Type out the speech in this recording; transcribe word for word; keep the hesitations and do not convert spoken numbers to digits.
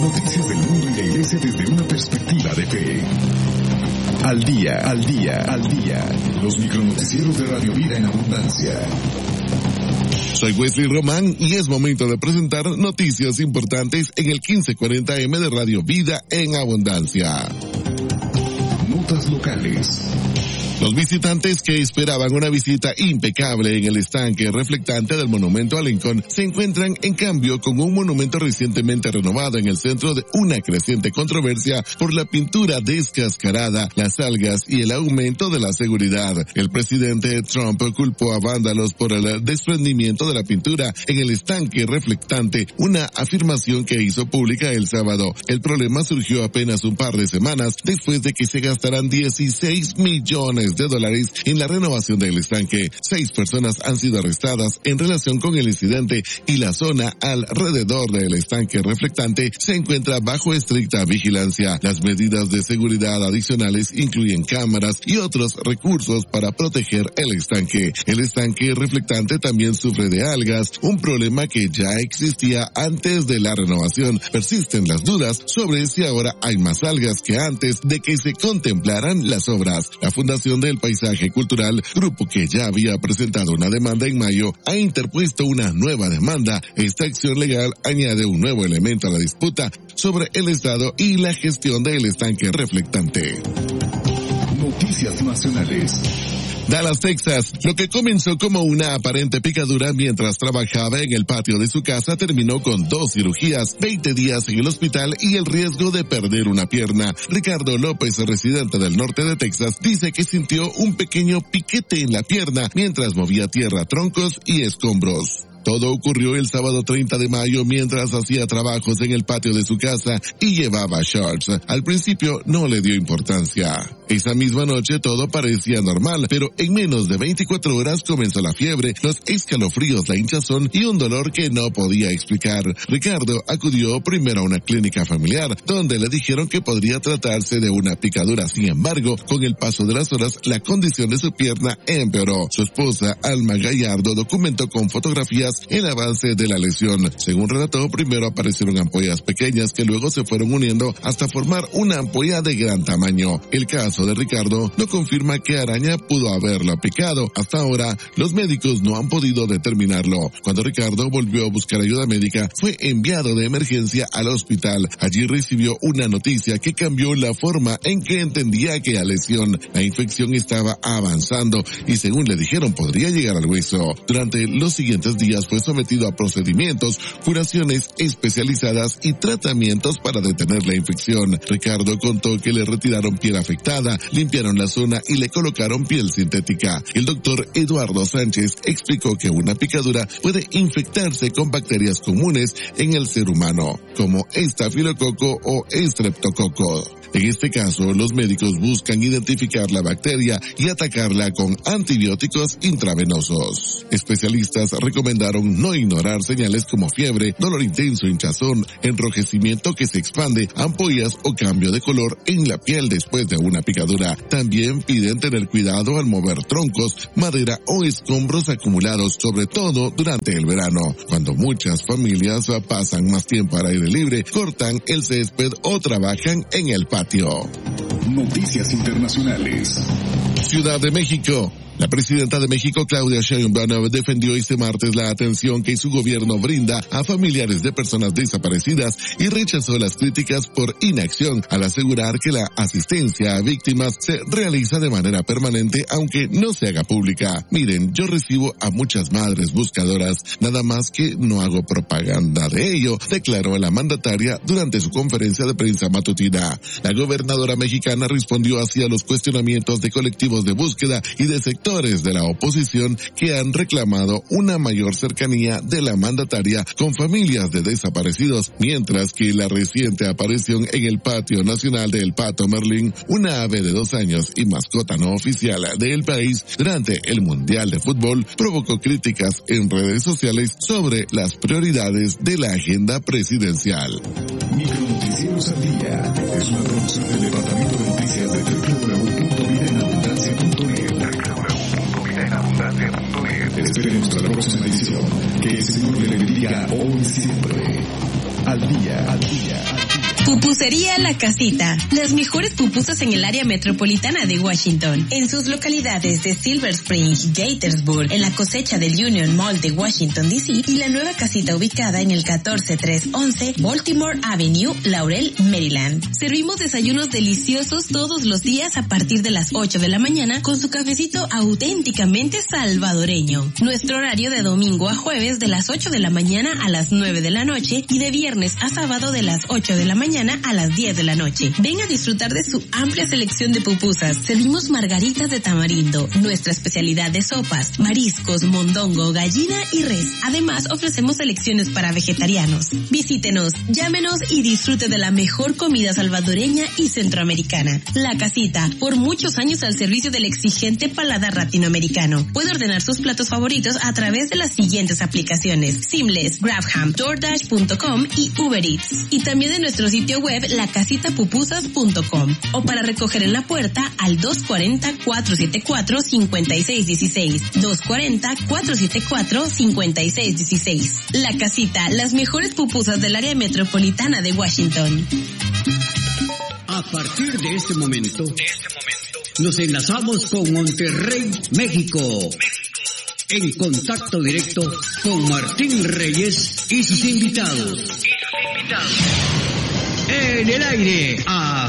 Noticias del mundo y la iglesia desde una perspectiva de fe. Al día, al día, al día. Los micronoticieros de Radio Vida en Abundancia. Soy Wesley Román y es momento de presentar noticias importantes en el quince cuarenta eme de Radio Vida en Abundancia. Notas locales. Los visitantes que esperaban una visita impecable en el estanque reflectante del monumento a Lincoln se encuentran en cambio con un monumento recientemente renovado en el centro de una creciente controversia por la pintura descascarada, las algas y el aumento de la seguridad. El presidente Trump culpó a vándalos por el desprendimiento de la pintura en el estanque reflectante, una afirmación que hizo pública el sábado. El problema surgió apenas un par de semanas después de que se gastaran dieciséis millones de dólares en la renovación del estanque. Seis personas han sido arrestadas en relación con el incidente y la zona alrededor del estanque reflectante se encuentra bajo estricta vigilancia. Las medidas de seguridad adicionales incluyen cámaras y otros recursos para proteger el estanque. El estanque reflectante también sufre de algas, un problema que ya existía antes de la renovación. Persisten las dudas sobre si ahora hay más algas que antes de que se contemplaran las obras. La Fundación del Paisaje Cultural, grupo que ya había presentado una demanda en mayo, ha interpuesto una nueva demanda. Esta acción legal añade un nuevo elemento a la disputa sobre el estado y la gestión del estanque reflectante. Noticias nacionales. Dallas, Texas. Lo que comenzó como una aparente picadura mientras trabajaba en el patio de su casa terminó con dos cirugías, veinte días en el hospital y el riesgo de perder una pierna. Ricardo López, residente del norte de Texas, dice que sintió un pequeño piquete en la pierna mientras movía tierra, troncos y escombros. Todo ocurrió el sábado treinta de mayo mientras hacía trabajos en el patio de su casa y llevaba shorts. Al principio no le dio importancia. Esa misma noche todo parecía normal, pero en menos de veinticuatro horas comenzó la fiebre, los escalofríos, la hinchazón y un dolor que no podía explicar. Ricardo acudió primero a una clínica familiar, donde le dijeron que podría tratarse de una picadura. Sin embargo, con el paso de las horas, la condición de su pierna empeoró. Su esposa, Alma Gallardo, documentó con fotografías el avance de la lesión. Según relató, primero aparecieron ampollas pequeñas que luego se fueron uniendo hasta formar una ampolla de gran tamaño. El caso de Ricardo no confirma qué araña pudo haberlo picado. Hasta ahora, los médicos no han podido determinarlo. Cuando Ricardo volvió a buscar ayuda médica, fue enviado de emergencia al hospital. Allí recibió una noticia que cambió la forma en que entendía aquella lesión. La infección estaba avanzando y, según le dijeron, podría llegar al hueso. Durante los siguientes días fue sometido a procedimientos, curaciones especializadas y tratamientos para detener la infección. Ricardo contó que le retiraron piel afectada, limpiaron la zona y le colocaron piel sintética. El doctor Eduardo Sánchez explicó que una picadura puede infectarse con bacterias comunes en el ser humano, como estafilococo o estreptococo. En este caso, los médicos buscan identificar la bacteria y atacarla con antibióticos intravenosos. Especialistas recomendaron no ignorar señales como fiebre, dolor intenso, hinchazón, enrojecimiento que se expande, ampollas o cambio de color en la piel después de una picadura. También piden tener cuidado al mover troncos, madera o escombros acumulados, sobre todo durante el verano, cuando muchas familias pasan más tiempo al aire libre, cortan el césped o trabajan en el patio. Noticias internacionales. Ciudad de México. La presidenta de México, Claudia Sheinbaum, defendió este martes la atención que su gobierno brinda a familiares de personas desaparecidas y rechazó las críticas por inacción al asegurar que la asistencia a víctimas se realiza de manera permanente aunque no se haga pública. Miren, yo recibo a muchas madres buscadoras, nada más que no hago propaganda de ello, declaró la mandataria durante su conferencia de prensa matutina. La gobernadora mexicana respondió hacia los cuestionamientos de colectivos de búsqueda y de sectores de la oposición que han reclamado una mayor cercanía de la mandataria con familias de desaparecidos, mientras que la reciente aparición en el patio nacional del pato Merlín, una ave de dos años y mascota no oficial del país durante el Mundial de Fútbol, provocó críticas en redes sociales sobre las prioridades de la agenda presidencial. Micronoticieros al día es una producción del Departamento de Noticias de doble u doble u doble u punto vida en abundancia punto net. Esperemos la próxima edición. Que el Señor le bendiga hoy y siempre. Al día, al día, al día. Pupusería La Casita. Las mejores pupusas en el área metropolitana de Washington. En sus localidades de Silver Spring, Gaithersburg, en la cosecha del Union Mall de Washington, D C y la nueva casita ubicada en el catorce tres once Baltimore Avenue, Laurel, Maryland. Servimos desayunos deliciosos todos los días a partir de las ocho de la mañana con su cafecito auténticamente salvadoreño. Nuestro horario de domingo a jueves de las ocho de la mañana a las nueve de la noche y de viernes a sábado de las ocho de la mañana a las diez de la noche. Ven a disfrutar de su amplia selección de pupusas. Servimos margaritas de tamarindo, nuestra especialidad de sopas, mariscos, mondongo, gallina y res. Además, ofrecemos selecciones para vegetarianos. Visítenos, llámenos y disfrute de la mejor comida salvadoreña y centroamericana. La Casita, por muchos años al servicio del exigente paladar latinoamericano. Puede ordenar sus platos favoritos a través de las siguientes aplicaciones: Seamless, Grabham, DoorDash punto com y Uber Eats. Y también en nuestro sitio web la casita pupusas punto com. O para recoger en la puerta al dos cuatro cero, cuatro siete cuatro, cinco seis uno seis. dos cuatro cero, cuatro siete cuatro, cinco seis uno seis. La Casita, las mejores pupusas del área metropolitana de Washington. A partir de este momento, de este momento nos enlazamos con Monterrey, México. México. En contacto directo con Martín Reyes y sus invitados. Y sus invitados. En el aire, a